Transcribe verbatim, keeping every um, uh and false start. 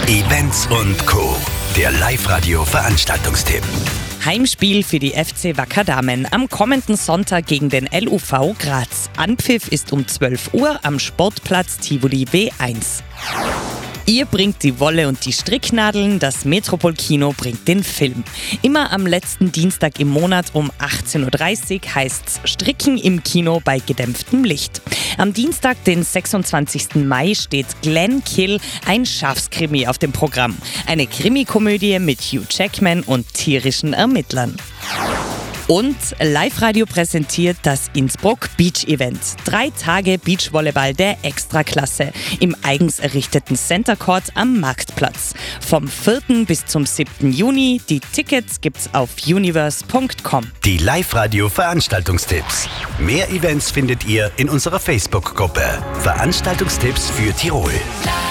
Events und Co. Der Live-Radio-Veranstaltungstipp. Heimspiel für die F C Wacker Damen am kommenden Sonntag gegen den L U V Graz. Anpfiff ist um zwölf Uhr am Sportplatz Tivoli W eins. Ihr bringt die Wolle und die Stricknadeln, das Metropol-Kino bringt den Film. Immer am letzten Dienstag im Monat um achtzehn Uhr dreißig heißt's Stricken im Kino bei gedämpftem Licht. Am Dienstag, den sechsundzwanzigsten Mai, steht Glenn Kill, ein Schafskrimi auf dem Programm. Eine Krimikomödie mit Hugh Jackman und tierischen Ermittlern. Und Live-Radio präsentiert das Innsbruck Beach Event. Drei Tage Beachvolleyball der Extraklasse im eigens errichteten Center Court am Marktplatz. Vom vierten bis zum siebten Juni. Die Tickets gibt's auf universe punkt com. Die Live-Radio-Veranstaltungstipps. Mehr Events findet ihr in unserer Facebook-Gruppe. Veranstaltungstipps für Tirol.